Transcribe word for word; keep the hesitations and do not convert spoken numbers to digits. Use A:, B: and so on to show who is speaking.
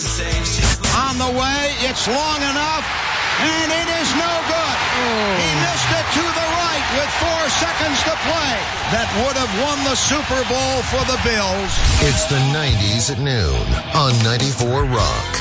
A: On the way, it's long enough, and it is no good. Oh. He missed it to the right with four seconds to play. That would have won the Super Bowl for the Bills.
B: It's the nineties at noon on ninety-four Rock.